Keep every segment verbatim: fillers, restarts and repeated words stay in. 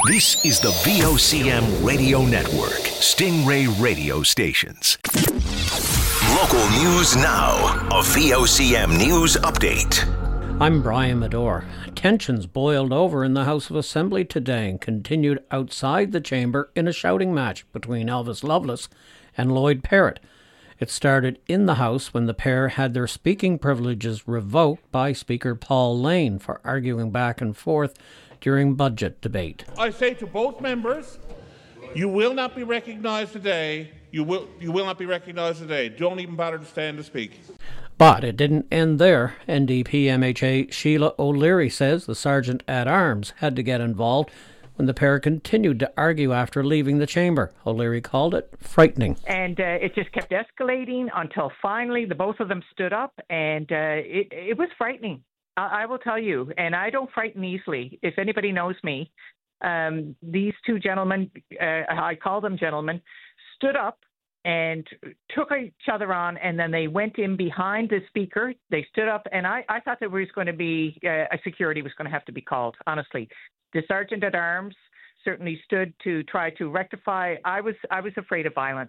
This is the V O C M Radio Network, Stingray Radio Stations. Local news now, a V O C M News Update. I'm Brian Medore. Tensions boiled over in the House of Assembly today and continued outside the chamber in a shouting match between Elvis Loveless and Lloyd Parrott. It started in the House when the pair had their speaking privileges revoked by Speaker Paul Lane for arguing back and forth during budget debate. I say to both members, you will not be recognised today. You will, you will not be recognised today. Don't even bother to stand to speak. But it didn't end there. N D P M H A Sheila O'Leary says the Sergeant-at-Arms had to get involved when the pair continued to argue after leaving the chamber. O'Leary called it frightening. And uh, it just kept escalating until finally the both of them stood up, and uh, it, it was frightening. I, I will tell you, and I don't frighten easily. If anybody knows me, um, these two gentlemen, uh, I call them gentlemen, stood up and took each other on, and then they went in behind the speaker. They stood up, and I, I thought there was going to be uh, a security was going to have to be called, honestly. The Sergeant-at-Arms certainly stood to try to rectify. I was I was afraid of violence.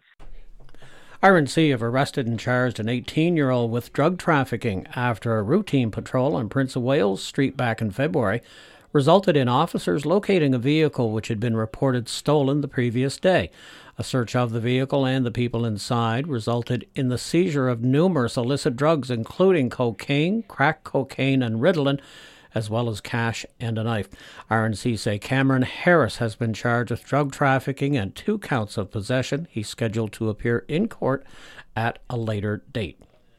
R N C have arrested and charged an eighteen-year-old with drug trafficking after a routine patrol on Prince of Wales Street back in February resulted in officers locating a vehicle which had been reported stolen the previous day. A search of the vehicle and the people inside resulted in the seizure of numerous illicit drugs, including cocaine, crack cocaine, and Ritalin, as well as cash and a knife. R N C say Cameron Harris has been charged with drug trafficking and two counts of possession. He's scheduled to appear in court at a later date.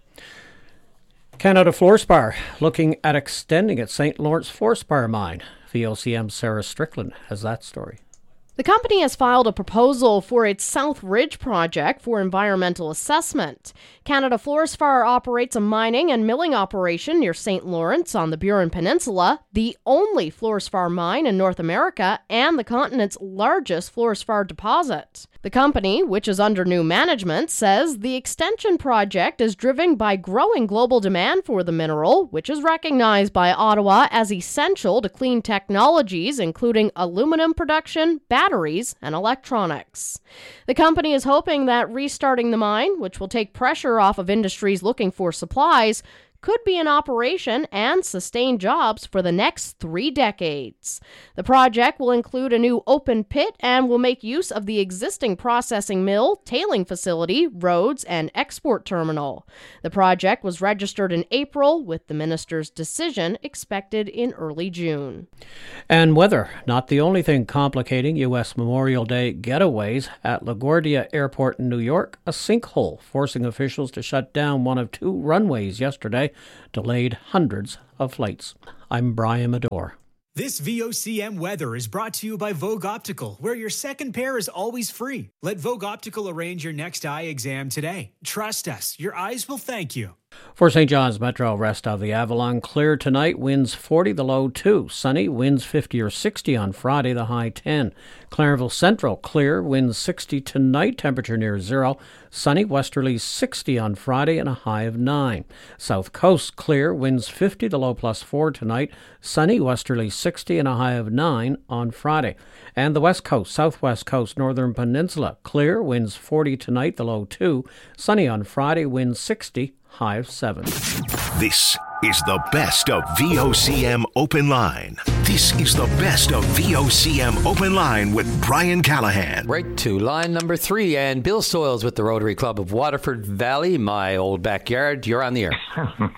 Canada Fluorspar looking at extending its Saint Lawrence Fluorspar mine. V O C M's Sarah Strickland has that story. The company has filed a proposal for its South Ridge project for environmental assessment. Canada Fluorspar operates a mining and milling operation near Saint Lawrence on the Burin Peninsula, the only fluorspar mine in North America and the continent's largest fluorspar deposit. The company, which is under new management, says the extension project is driven by growing global demand for the mineral, which is recognized by Ottawa as essential to clean technologies, including aluminum production, batteries, and electronics. The company is hoping that restarting the mine, which will take pressure off of industries looking for supplies, could be in operation and sustain jobs for the next three decades. The project will include a new open pit and will make use of the existing processing mill, tailing facility, roads, and export terminal. The project was registered in April, with the minister's decision expected in early June. And weather, not the only thing complicating U S Memorial Day getaways. At LaGuardia Airport in New York, a sinkhole forcing officials to shut down one of two runways yesterday delayed hundreds of flights. I'm Brian Medore. This V O C M weather is brought to you by Vogue Optical, where your second pair is always free. Let Vogue Optical arrange your next eye exam today. Trust us, your eyes will thank you. For Saint John's Metro, rest of the Avalon, clear tonight, winds forty, the low two. Sunny, winds fifty or sixty on Friday, the high ten. Clarenville Central, clear, winds sixty tonight, temperature near zero. Sunny, westerly sixty on Friday and a high of nine. South Coast, clear, winds fifty, the low plus four tonight. Sunny, westerly sixty and a high of nine on Friday. And the West Coast, Southwest Coast, Northern Peninsula, clear, winds forty tonight, the low two. Sunny on Friday, winds sixty, high of seven. This is the best of V O C M Open Line. This is the best of V O C M Open Line with Brian Callahan. Right to line number three, and Bill Soils with the Rotary Club of Waterford Valley, my old backyard. You're on the air.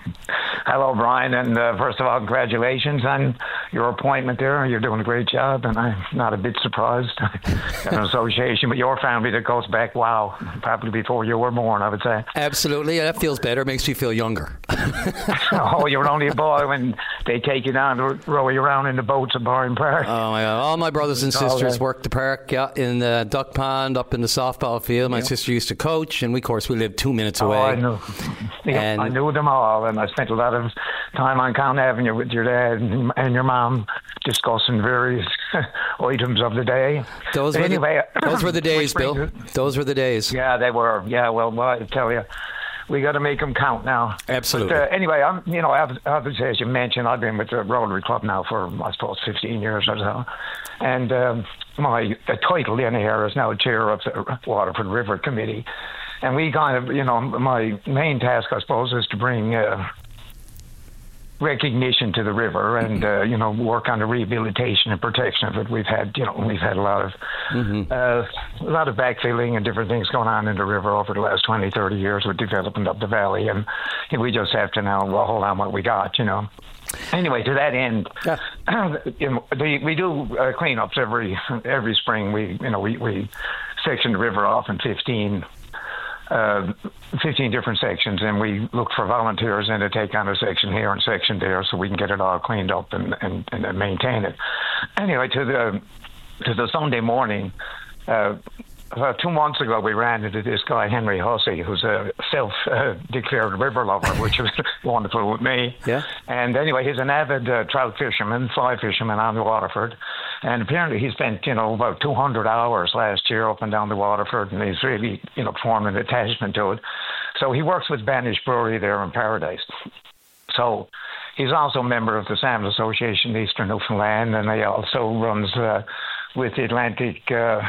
Hello, Brian, and uh, first of all, congratulations on your appointment there. You're doing a great job, and I'm not a bit surprised. Got an association with your family that goes back, wow, probably before you were born, I would say. Absolutely, that feels better. Makes me feel younger. Oh, you were only a boy when they take you down to row you around in the boats at Boring Park. Oh, my God. All my brothers and sisters oh, worked the park, yeah, in the duck pond, up in the softball field. My yeah. sister used to coach, and we, of course, we lived two minutes away. Oh, I knew. And I knew them all, and I spent a lot of time on Count Avenue with your dad and, and your mom discussing various items of the day. Those were, anyway, the, those were the days, Bill. Those were the days. Yeah, they were. Yeah, well, well I tell you, we got to make them count now. Absolutely. But, uh, anyway, I'm, you know, obviously, as you mentioned, I've been with the Rotary Club now for, I suppose, fifteen years or so. And um, my uh, title in here is now chair of the Waterford River Committee. And we kind of, you know, my main task, I suppose, is to bring uh, recognition to the river and, uh, you know, work on the rehabilitation and protection of it. We've had, you know, we've had a lot of, mm-hmm. uh, a lot of backfilling and different things going on in the river over the last twenty, thirty years with development of the valley. And you know, we just have to now well, hold on what we got, you know. Anyway, to that end, yeah. you know, the, we do uh, cleanups every every spring. We, you know, we, we section the river off in fifteen Uh, fifteen different sections, and we look for volunteers and to take on a section here and section there so we can get it all cleaned up and, and, and maintain it. Anyway, to the to the Sunday morning, uh, about two months ago, we ran into this guy, Henry Hussey, who's a self-declared uh, river lover, which was wonderful with me. Yeah. And anyway, he's an avid uh, trout fisherman, fly fisherman on the Waterford. And apparently he spent, you know, about two hundred hours last year up and down the Waterford, and he's really, you know, formed an attachment to it. So he works with Banish Brewery there in Paradise. So he's also a member of the Salmon Association Eastern Newfoundland, and he also runs uh, with the Atlantic uh,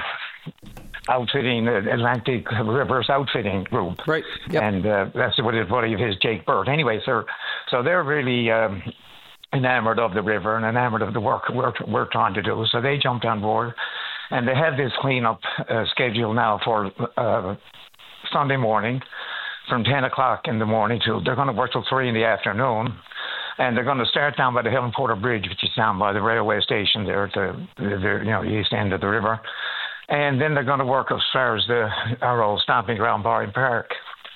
Outfitting, uh, Atlantic Rivers Outfitting Group. Right. Yep. And uh, that's what his buddy of his, Jake Burt. Anyway, sir, so they're really Um, enamored of the river and enamored of the work we're, we're trying to do. So they jumped on board, and they have this cleanup uh, schedule now for uh, Sunday morning from ten o'clock in the morning till they're going to work till three in the afternoon. And they're going to start down by the Helen Porter Bridge, which is down by the railway station there at the, the, the you know, the east end of the river. And then they're going to work as far as the, our old stomping ground, Barry Park.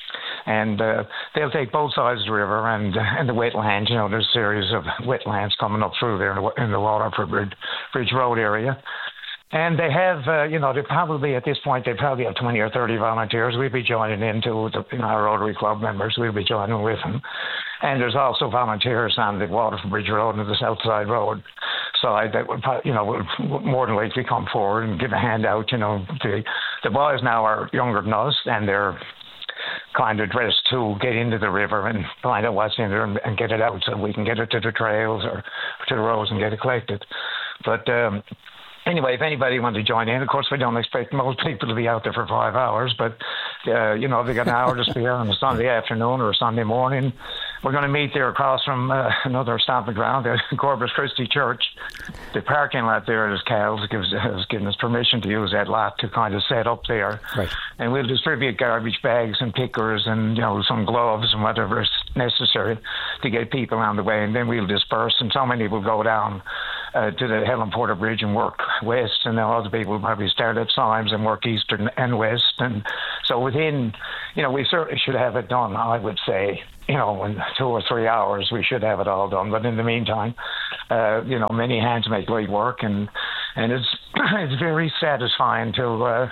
And uh, they'll take both sides of the river and, uh, and the wetlands. You know, there's a series of wetlands coming up through there in the, in the Waterford Bridge, Bridge Road area. And they have, uh, you know, they probably, at this point, they probably have twenty or thirty volunteers. We'll be joining into the, you know, our Rotary Club members. We'll be joining with them. And there's also volunteers on the Waterford Bridge Road and the South Side Road side that would, you know, would more than likely come forward and give a hand out. You know, the, the boys now are younger than us, and they're kind of dressed to get into the river and find out what's in there and, and get it out so we can get it to the trails or to the roads and get it collected. But um, anyway, if anybody wants to join in, of course, we don't expect most people to be out there for five hours, but, uh, you know, if they got an hour to spare on a Sunday afternoon or a Sunday morning, we're going to meet there across from uh, another stomping ground, the Corpus Christi Church. The parking lot there at Cal's gives, has given us permission to use that lot to kind of set up there. Right. And we'll distribute garbage bags and pickers and, you know, some gloves and whatever is necessary to get people on the way. And then we'll disperse, and so many will go down uh, to the Helen Porter Bridge and work west, and then other people will probably start at Symes and work east and west. And so within, you know, we certainly should have it done, I would say, you know, in two or three hours, we should have it all done. But in the meantime, uh, you know, many hands make light work, and and it's it's very satisfying to uh,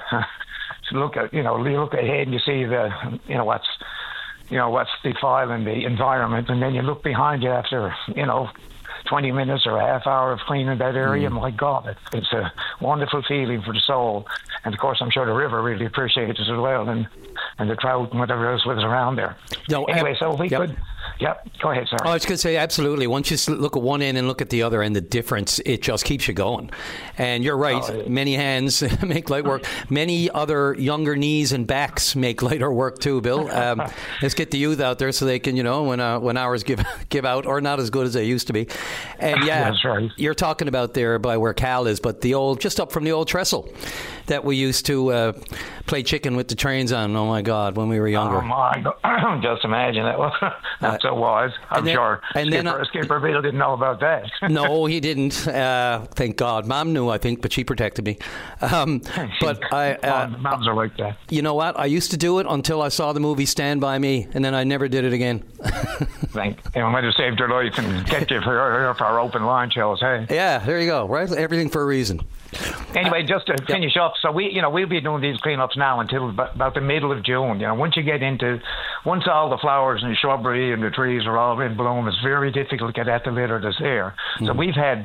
to look at, you know, you look ahead and you see the, you know, what's, you know, what's defiling the environment, and then you look behind you after, you know, twenty minutes or a half hour of cleaning that area. Mm. My God, it, it's a wonderful feeling for the soul. And of course, I'm sure the river really appreciates it as well, and and the trout and whatever else lives around there. No, anyway, so we yep. could. Yep, go ahead, sir. Oh, I was going to say, absolutely. Once you look at one end and look at the other, and the difference, it just keeps you going. And you're right, oh, yeah. Many hands make light work. Many other younger knees and backs make lighter work too, Bill. Um, let's get the youth out there so they can, you know, when uh, when hours give give out, or not as good as they used to be. And yeah, that's right. You're talking about there by where Cal is, but the old, just up from the old trestle that we used to uh, play chicken with the trains on. Oh my God, when we were younger. Oh my God, just imagine that. That's so wise. I'm then, sure and Skipper, then, uh, Skipper Bill didn't know about that. No, he didn't. Uh, thank God. Mom knew, I think, but she protected me. Um, but I, uh, moms are like that. You know what? I used to do it until I saw the movie Stand By Me, and then I never did it again. Thank you. I might have saved your life and kept you for, for our open line shows. Hey. Yeah, there you go. Right, everything for a reason. Anyway, just to finish yep. up, so we, you know, we'll be doing these cleanups now until about the middle of June. You know, once you get into, once all the flowers and the shrubbery and the trees are all in bloom, it's very difficult to get at the litter that's there. Mm-hmm. So we've had,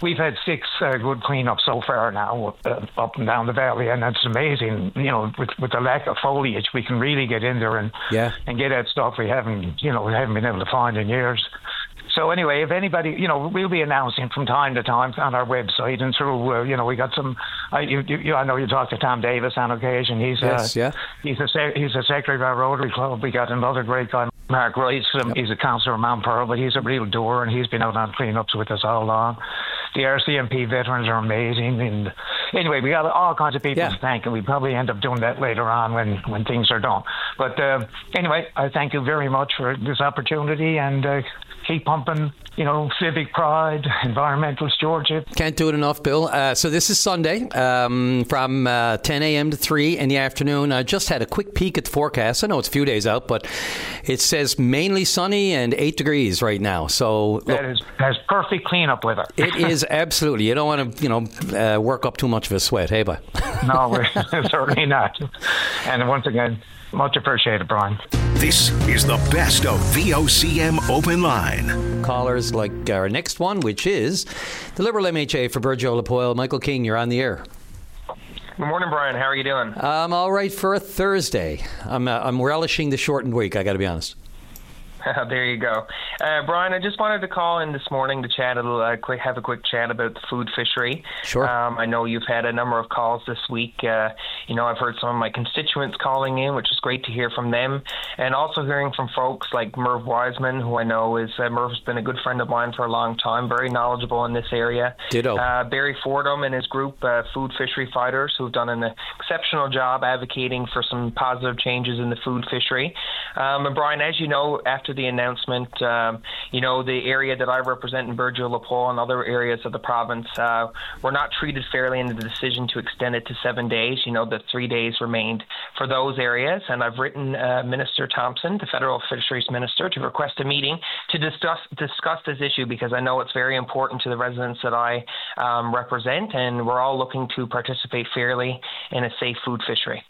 we've had six uh, good cleanups so far now uh, up and down the valley, and it's amazing. You know, with with the lack of foliage, we can really get in there and yeah. and get at stuff we haven't, you know, we haven't been able to find in years. So anyway, if anybody, you know, we'll be announcing from time to time on our website and through, uh, you know, we got some. I, you, you, I know you talk to Tom Davis on occasion. He's yes, uh, yeah. He's a he's a secretary of our Rotary Club. We got another great guy, Mark Rice. Um, yep. He's a councillor of Mount Pearl, but he's a real doer, and he's been out on cleanups with us all along. The R C M P veterans are amazing, and anyway, we got all kinds of people yeah. to thank, and we probably end up doing that later on when when things are done. But uh, anyway, I thank you very much for this opportunity, and uh, keep pumping, you know, civic pride, environmental stewardship. Can't do it enough, Bill. Uh, so this is Sunday um, from uh, ten a.m. to three in the afternoon. I just had a quick peek at the forecast. I know it's a few days out, but it says mainly sunny and eight degrees right now. So look, that is that's perfect cleanup weather. It is absolutely. You don't want to, you know, uh, work up too much of a sweat, hey, bud? No, we're certainly not. And once again, much appreciated, Brian. This is the best of V O C M Open Line. Callers like our next one, which is the Liberal M H A for Burgeo-Lapoil. Michael King, you're on the air. Good morning, Brian. How are you doing? I'm all right for a Thursday. I'm uh, I'm relishing the shortened week, I got to be honest. There you go. Uh, Brian, I just wanted to call in this morning to chat a little, uh, quick, have a quick chat about the food fishery. Sure. Um, I know you've had a number of calls this week. Uh, you know, I've heard some of my constituents calling in, which is great to hear from them. And also hearing from folks like Merv Wiseman, who I know is, uh, Merv's been a good friend of mine for a long time, very knowledgeable in this area. Ditto. Uh, Barry Fordham and his group, uh, Food Fishery Fighters, who've done an exceptional job advocating for some positive changes in the food fishery. Um, and Brian, as you know, after the announcement, um, you know, the area that I represent in Burgeo-Lapoil and other areas of the province uh, were not treated fairly in the decision to extend it to seven days. You know, the three days remained for those areas. And I've written uh, Minister Thompson, the Federal Fisheries Minister, to request a meeting to discuss, discuss this issue, because I know it's very important to the residents that I um, represent, and we're all looking to participate fairly in a safe food fishery.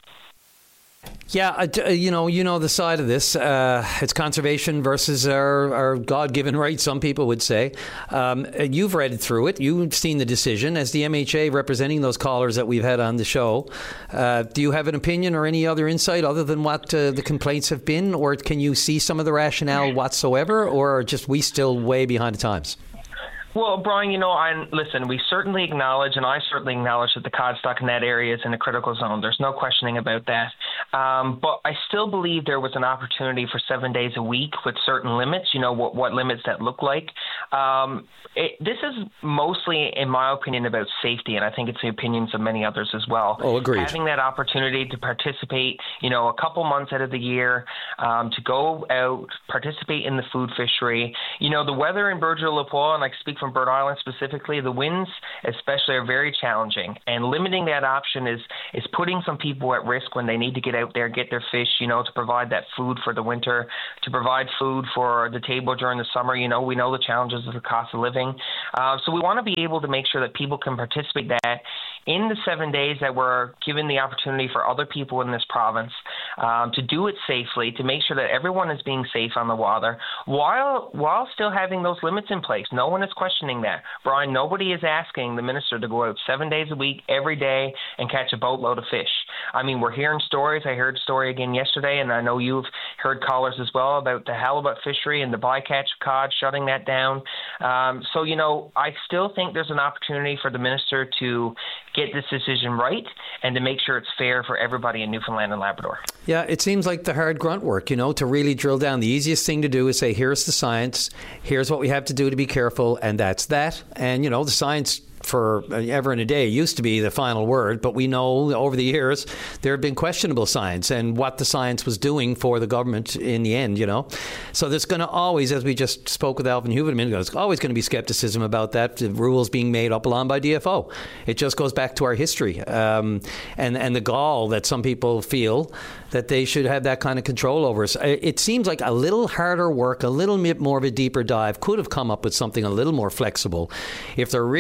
Yeah, uh, you know, you know the side of this. Uh, it's conservation versus our, our God-given right, some people would say. Um, you've read through it. You've seen the decision. As the M H A representing those callers that we've had on the show, uh, do you have an opinion or any other insight other than what uh, the complaints have been? Or can you see some of the rationale whatsoever? Or are just we still way behind the times? Well, Brian, you know, I listen, we certainly acknowledge, and I certainly acknowledge that the cod stock net area is in a critical zone. There's no questioning about that. Um, but I still believe there was an opportunity for seven days a week with certain limits, you know, what, what limits that look like. Um, it, this is mostly, in my opinion, about safety, and I think it's the opinions of many others as well. Oh, agreed. Having that opportunity to participate, you know, a couple months out of the year, um, to go out, participate in the food fishery. You know, the weather in Burgeo-Lapoil, and I speak from Bird Island specifically, the winds especially are very challenging, and limiting that option is is putting some people at risk when they need to get out there, get their fish, you know, to provide that food for the winter, to provide food for the table during the summer. You know, we know the challenges of the cost of living. Uh, so we want to be able to make sure that people can participate that in the seven days that we're given the opportunity for other people in this province um, to do it safely, to make sure that everyone is being safe on the water while while still having those limits in place. No one is questioning that. Brian, nobody is asking the minister to go out seven days a week, every day, and catch a boatload of fish. I mean, we're hearing stories. I heard a story again yesterday, and I know you've heard callers as well about the halibut fishery and the bycatch cod, shutting that down. Um, so, you know, I still think there's an opportunity for the minister to get this decision right and to make sure it's fair for everybody in Newfoundland and Labrador. Yeah, it seems like the hard grunt work, you know, to really drill down. The easiest thing to do is say, here's the science, here's what we have to do to be careful, and that's that. And, you know, the science for ever and a day used to be the final word, but we know over the years there have been questionable science and what the science was doing for the government in the end, you know. So there's going to always, as we just spoke with Alvin Huberman a minute ago, there's always going to be skepticism about that, the rules being made up along by D F O. It just goes back to our history um, and, and the gall that some people feel that they should have that kind of control over us. It seems like a little harder work, a little bit more of a deeper dive could have come up with something a little more flexible. If they're really worried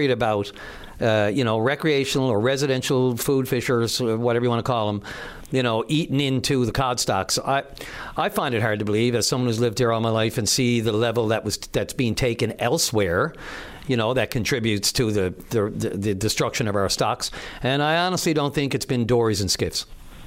worried about, uh, you know, recreational or residential food fishers, or whatever you want to call them, you know, eating into the cod stocks. I I find it hard to believe, as someone who's lived here all my life, and see the level that was that's being taken elsewhere, you know, that contributes to the, the, the destruction of our stocks. And I honestly don't think it's been dories and skiffs.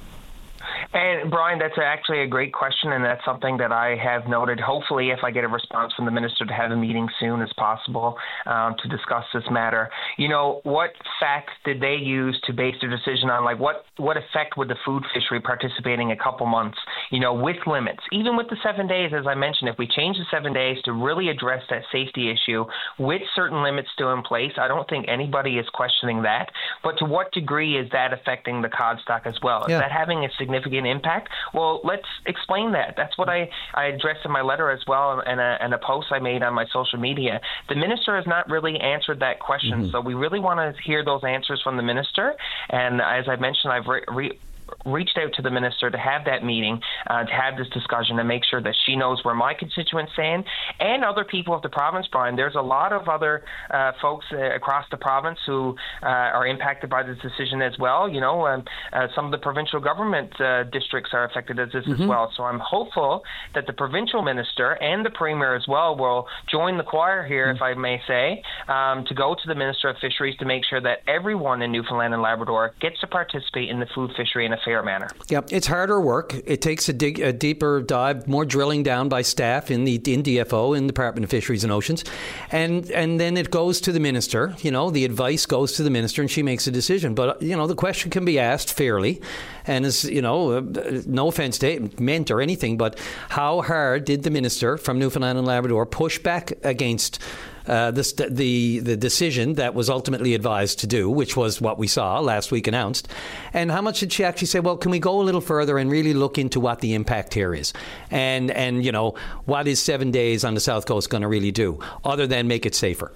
And Brian, that's actually a great question, and that's something that I have noted. Hopefully, if I get a response from the minister, to have a meeting soon as possible um, to discuss this matter. You know, what facts did they use to base their decision on? Like, what what effect would the food fishery participating a couple months, you know, with limits, even with the seven days, as I mentioned, if we change the seven days to really address that safety issue with certain limits still in place, I don't think anybody is questioning that. But to what degree is that affecting the cod stock as well? Yeah. Is that having a significant impact? Well, let's explain that. That's what I, I addressed in my letter as well, and a, and a post I made on my social media. The minister has not really answered that question, mm-hmm. so we really want to hear those answers from the minister. And as I mentioned, I've re- re- reached out to the minister to have that meeting, uh, to have this discussion, and make sure that she knows where my constituents stand and other people of the province, Brian. There's a lot of other uh, folks uh, across the province who uh, are impacted by this decision as well. You know, um, uh, some of the provincial government uh, districts are affected as this mm-hmm. as well. So I'm hopeful that the provincial minister and the premier as well will join the choir here, mm-hmm. if I may say, um, to go to the Minister of Fisheries to make sure that everyone in Newfoundland and Labrador gets to participate in the food fishery in a fair manner. Yeah, it's harder work. It takes a, dig, a deeper dive, more drilling down by staff in the in D F O, in the Department of Fisheries and Oceans, and and then it goes to the minister. You know, the advice goes to the minister, and she makes a decision. But you know, the question can be asked fairly, and is you know, uh, no offense to it meant or anything, but how hard did the minister from Newfoundland and Labrador push back against Uh, the, the the decision that was ultimately advised to do, which was what we saw last week announced? And how much did she actually say, well, can we go a little further and really look into what the impact here is? And, and you know, what is seven days on the South Coast going to really do, other than make it safer?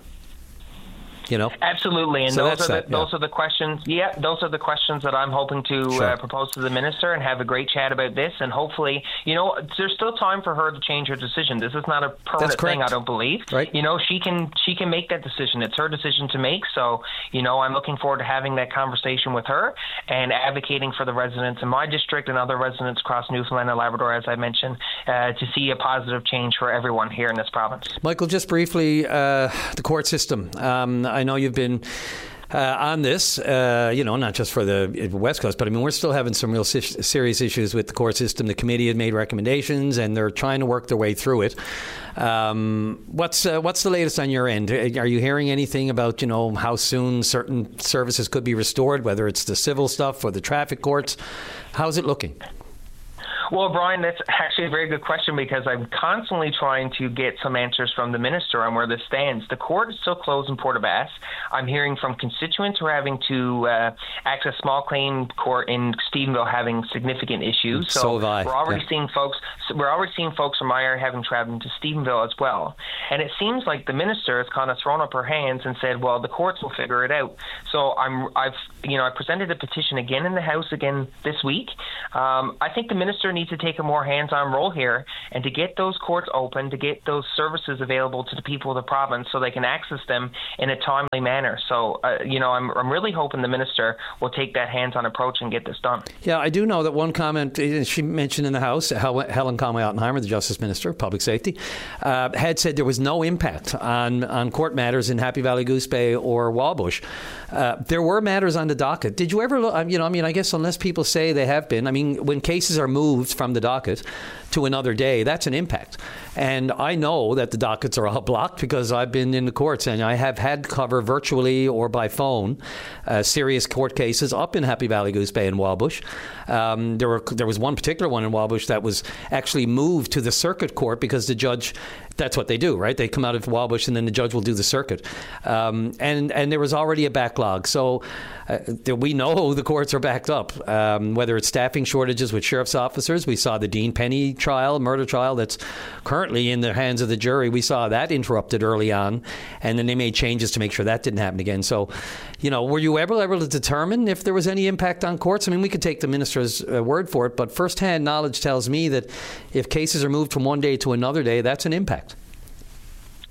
You know, absolutely, and so those are the, that, yeah. those are the questions. Yeah, those are the questions that I'm hoping to sure. uh, propose to the minister and have a great chat about this. And hopefully, you know, there's still time for her to change her decision. This is not a permanent thing, I don't believe. Right. You know, she can she can make that decision. It's her decision to make. So, you know, I'm looking forward to having that conversation with her and advocating for the residents in my district and other residents across Newfoundland and Labrador, as I mentioned, uh, to see a positive change for everyone here in this province. Michael, just briefly, uh, the court system. Um, I know you've been Uh, on this, uh, you know, not just for the West Coast, but I mean, we're still having some real si- serious issues with the court system. The committee had made recommendations, and they're trying to work their way through it. Um, what's uh, what's the latest on your end? Are you hearing anything about, you know, how soon certain services could be restored, whether it's the civil stuff or the traffic courts? How's it looking? Well, Brian, that's actually a very good question, because I'm constantly trying to get some answers from the minister on where this stands. The court is still closed in Port aux Basques. I'm hearing from constituents who are having to uh, access small claim court in Stephenville having significant issues. So, so have I. we're already yeah. seeing folks. We're already seeing folks from my area having traveled to Stephenville as well. And it seems like the minister has kind of thrown up her hands and said, "Well, the courts will figure it out." So I'm, I've, you know, I presented a petition again in the House again this week. Um, I think the minister needs to take a more hands-on role here and to get those courts open, to get those services available to the people of the province so they can access them in a timely manner. So, uh, you know, I'm, I'm really hoping the minister will take that hands-on approach and get this done. Yeah, I do know that one comment she mentioned in the House, Helen Conway-Ottenheimer, the Justice Minister of Public Safety, uh, had said there was no impact on, on court matters in Happy Valley, Goose Bay or Wabush. Uh, there were matters on the docket. Did you ever look, you know, I mean, I guess unless people say they have been, I mean, when cases are moved from the docket to another day, that's an impact. And I know that the dockets are all blocked because I've been in the courts and I have had cover virtually or by phone uh, serious court cases up in Happy Valley, Goose Bay and Wabush. Um, there were there was one particular one in Wabush that was actually moved to the circuit court because the judge, that's what they do, right? They come out of Wabush and then the judge will do the circuit. Um, and, and there was already a backlog. So uh, we know the courts are backed up, um, whether it's staffing shortages with sheriff's officers. We saw the Dean Penny trial, murder trial that's currently in the hands of the jury. We saw that interrupted early on, and then they made changes to make sure that didn't happen again. So, you know, were you ever able to determine if there was any impact on courts? I mean, we could take the minister's uh, word for it, but firsthand knowledge tells me that if cases are moved from one day to another day, that's an impact.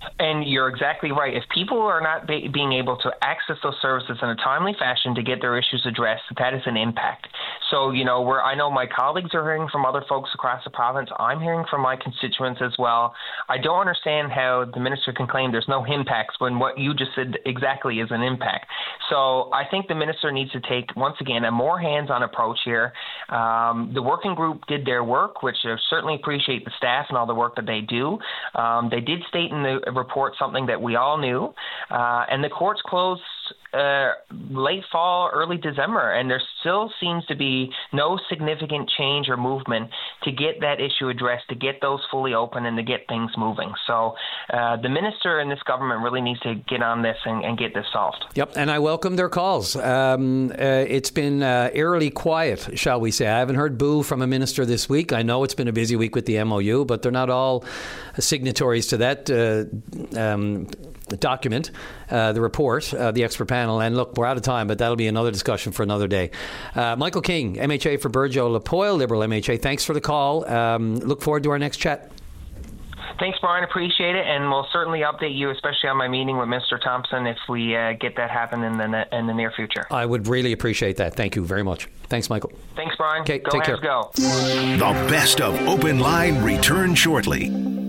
And you're exactly right. If people are not be- being able to access those services in a timely fashion to get their issues addressed, that is an impact. So, you know, where I know my colleagues are hearing from other folks across the province, I'm hearing from my constituents as well. I don't understand how the minister can claim there's no impacts when what you just said exactly is an impact. So I think the minister needs to take, once again, a more hands-on approach here. Um, the working group did their work, which I certainly appreciate the staff and all the work that they do. Um, they did state in the report something that we all knew, uh, and the courts closed uh, late fall, early December, and there still seems to be no significant change or movement to get that issue addressed, to get those fully open and to get things moving. So uh, the minister and this government really needs to get on this and, and get this solved. Yep, and I welcome their calls. Um, uh, it's been uh, eerily quiet, shall we say. I haven't heard boo from a minister this week. I know it's been a busy week with the M O U, but they're not all signatories to that uh, um, document, uh, the report, uh, the expert panel. And look, we're out of time, but that'll be another discussion for another day. Uh, Michael King, M H A for Burgeo-Lapoile, Liberal M H A. Thanks for the call. Um, look forward to our next chat. Thanks, Brian. Appreciate it, and we'll certainly update you, especially on my meeting with Mister Thompson, if we uh, get that happen in the in the near future. I would really appreciate that. Thank you very much. Thanks, Michael. Thanks, Brian. Okay, go take care. Go. The best of Open Line return shortly.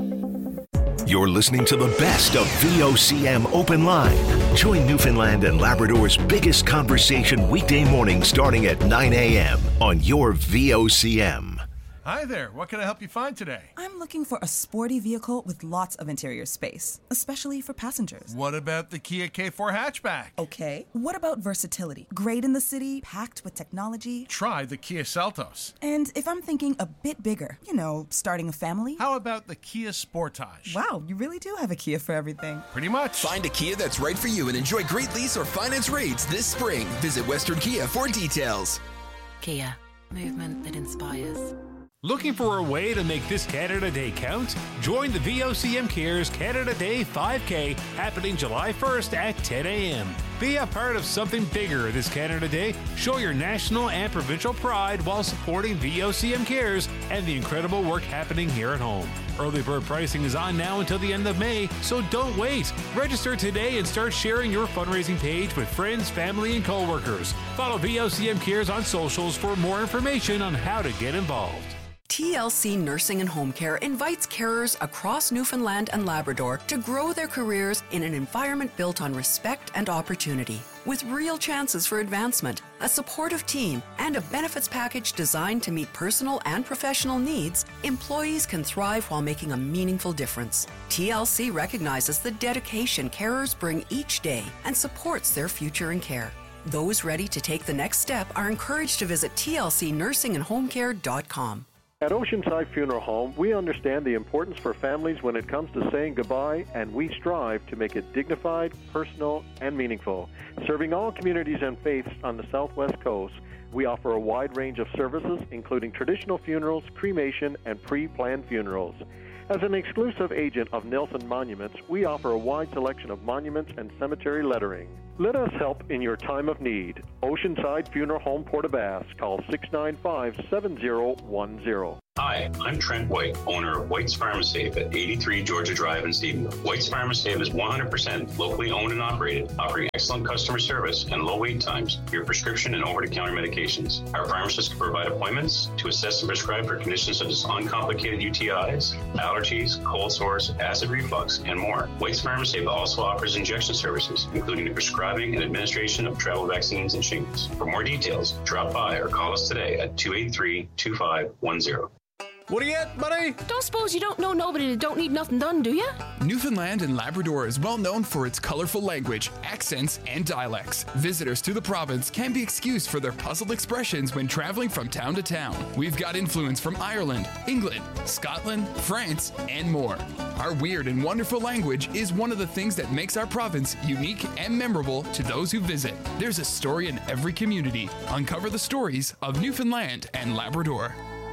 You're listening to the best of V O C M Open Line. Join Newfoundland and Labrador's biggest conversation weekday mornings starting at nine a.m. on your V O C M. Hi there, what can I help you find today? I'm looking for a sporty vehicle with lots of interior space, especially for passengers. What about the Kia K four hatchback? Okay. What about versatility? Great in the city, packed with technology. Try the Kia Seltos. And if I'm thinking a bit bigger, you know, starting a family? How about the Kia Sportage? Wow, you really do have a Kia for everything. Pretty much. Find a Kia that's right for you and enjoy great lease or finance rates this spring. Visit Western Kia for details. Kia, movement that inspires. Looking for a way to make this Canada Day count? Join the V O C M Cares Canada Day five K happening July first at ten a.m. Be a part of something bigger this Canada Day. Show your national and provincial pride while supporting V O C M Cares and the incredible work happening here at home. Early bird pricing is on now until the end of May, so don't wait. Register today and start sharing your fundraising page with friends, family, and coworkers. Follow V O C M Cares on socials for more information on how to get involved. T L C Nursing and Home Care invites carers across Newfoundland and Labrador to grow their careers in an environment built on respect and opportunity. With real chances for advancement, a supportive team, and a benefits package designed to meet personal and professional needs, employees can thrive while making a meaningful difference. T L C recognizes the dedication carers bring each day and supports their future in care. Those ready to take the next step are encouraged to visit T L C nursing and home care dot com. At Oceanside Funeral Home, we understand the importance for families when it comes to saying goodbye, and we strive to make it dignified, personal, and meaningful. Serving all communities and faiths on the Southwest Coast, we offer a wide range of services, including traditional funerals, cremation, and pre-planned funerals. As an exclusive agent of Nelson Monuments, we offer a wide selection of monuments and cemetery lettering. Let us help in your time of need. Oceanside Funeral Home, Port-aux-Basques. Call six nine five, seven zero one zero. Hi, I'm Trent White, owner of White's Pharmasafe at eighty-three Georgia Drive in Stephenville. White's Pharmasafe is one hundred percent locally owned and operated, offering excellent customer service and low wait times for your prescription and over-the-counter medications. Our pharmacists can provide appointments to assess and prescribe for conditions such as uncomplicated U T Is, allergies, cold sores, acid reflux, and more. White's Pharmasafe also offers injection services, including the prescribing and administration of travel vaccines and shingles. For more details, drop by or call us today at two eight three, two five one zero. What are you at, buddy? Don't suppose you don't know nobody that don't need nothing done, do you? Newfoundland and Labrador is well known for its colorful language, accents, and dialects. Visitors to the province can be excused for their puzzled expressions when traveling from town to town. We've got influence from Ireland, England, Scotland, France, and more. Our weird and wonderful language is one of the things that makes our province unique and memorable to those who visit. There's a story in every community. Uncover the stories of Newfoundland and Labrador.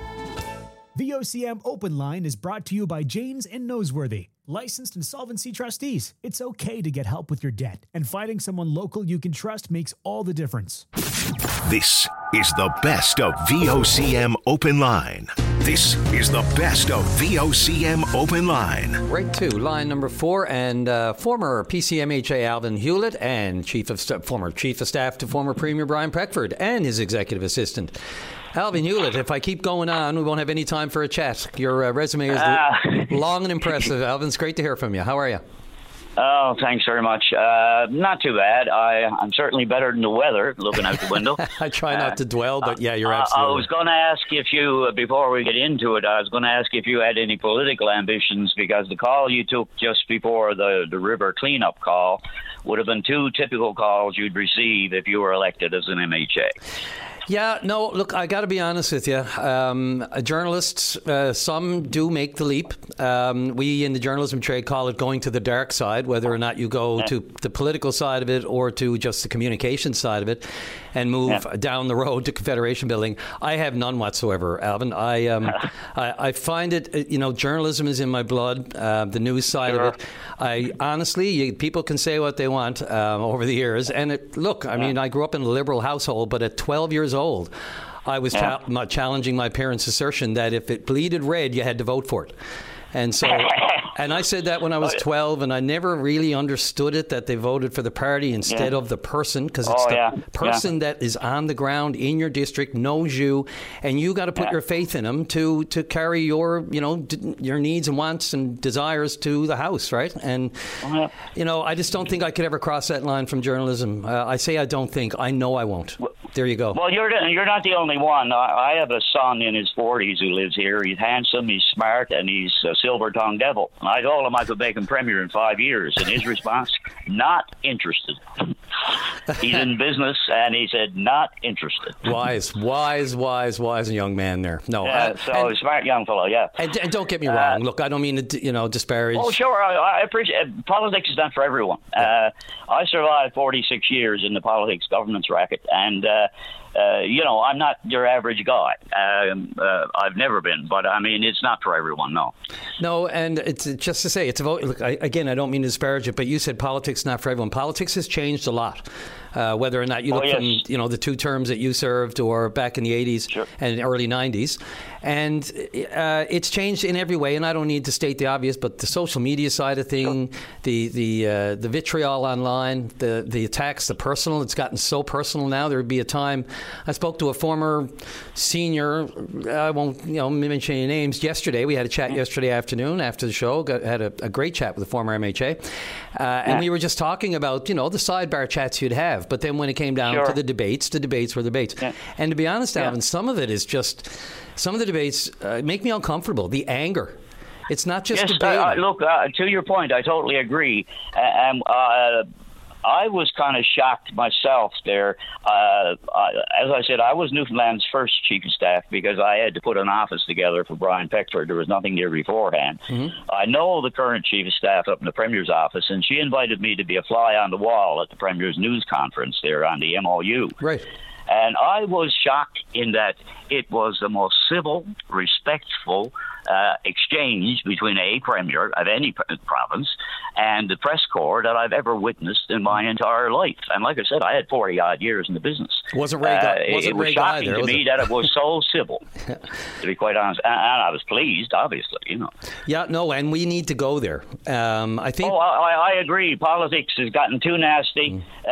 V O C M Open Line is brought to you by James and Noseworthy, licensed insolvency trustees. It's okay to get help with your debt, and finding someone local you can trust makes all the difference. This is the best of V O C M Open Line. This is the best of V O C M Open Line. Right to line number four, and uh, former P C M H A Alvin Hewlett and chief of st- former chief of staff to former Premier Brian Peckford and his executive assistant. Alvin Hewlett, if I keep going on, we won't have any time for a chat. Your uh, resume is uh, long and impressive, Alvin. It's great to hear from you. How are you? Oh, thanks very much. Uh, not too bad. I, I'm certainly better than the weather, looking out the window. I try not to dwell, but yeah, you're uh, absolutely I was going to ask if you, before we get into it, I was going to ask if you had any political ambitions, because the call you took just before the, the river cleanup call would have been two typical calls you'd receive if you were elected as an M H A. Yeah, no, look, I got to be honest with you. Um, journalists, uh, some do make the leap. Um, we in the journalism trade call it going to the dark side, whether or not you go yeah. to the political side of it or to just the communication side of it and move yeah. down the road to Confederation Building. I have none whatsoever, Alvin. I um, I, I find it, you know, journalism is in my blood, uh, the news side sure. of it. I honestly, you, people can say what they want um, over the years. And it, look, I yeah. mean, I grew up in a liberal household, but at twelve years old, I was yeah. cha- challenging my parents' assertion that if it bleeded red, you had to vote for it. And so, and I said that when I was twelve, and I never really understood it, that they voted for the party instead yeah. of the person, because it's oh, the yeah. person yeah. that is on the ground in your district, knows you, and you got to put yeah. your faith in them to, to carry your, you know, d- your needs and wants and desires to the House, right? And, yeah. you know, I just don't think I could ever cross that line from journalism. Uh, I say I don't think. I know I won't. Well, there you go. Well, you're you're not the only one. I, I have a son in his forties who lives here. He's handsome, he's smart, and he's a silver-tongued devil. And I told him I could make him premier in five years, and his response, not interested. He's in business, and he said, not interested. Wise, wise, wise, wise young man there. No, yeah, uh, so and, smart young fellow, yeah. And, and don't get me wrong. Uh, Look, I don't mean to, you know, disparage. Oh, sure. I, I appreciate politics is not for everyone. Yeah. Uh, I survived forty-six years in the politics governance racket, and uh, Uh, you know, I'm not your average guy. Um, uh, I've never been, but I mean, it's not for everyone, no. No, and it's just to say, it's a vote. Look, I, again, I don't mean to disparage it, but you said politics not for everyone. Politics has changed a lot. Uh, whether or not you look oh, yes. from, you know, the two terms that you served or back in the eighties sure. and early nineties. And uh, it's changed in every way, and I don't need to state the obvious, but the social media side of thing, sure. the the uh, the vitriol online, the, the attacks, the personal, it's gotten so personal now. There would be a time, I spoke to a former senior, I won't you know mention any names, yesterday. We had a chat mm-hmm. yesterday afternoon after the show, got, had a, a great chat with a former M H A, uh, yeah. and we were just talking about, you know, the sidebar chats you'd have. But then when it came down sure. to the debates, the debates were debates. Yeah. And to be honest, Alvin, yeah. some of it is just, some of the debates uh, make me uncomfortable. The anger. It's not just yes, debate. Uh, look, uh, to your point, I totally agree. Um, uh, I was kind of shocked myself there. Uh, I, as I said, I was Newfoundland's first chief of staff because I had to put an office together for Brian Peckford. There was nothing there beforehand. Mm-hmm. I know the current chief of staff up in the Premier's office, and she invited me to be a fly on the wall at the Premier's news conference there on the M O U. Right. And I was shocked in that it was the most civil, respectful uh, exchange between a premier of any province and the press corps that I've ever witnessed in my entire life. And like I said, I had forty odd years in the business. Wasn't Ray? Uh, wasn't it was Ray shocking either, to was me it? that it was so civil. To be quite honest, and, and I was pleased, obviously. You know. Yeah, no, and we need to go there. Um, I think. Oh, I, I agree. Politics has gotten too nasty. Mm. Uh,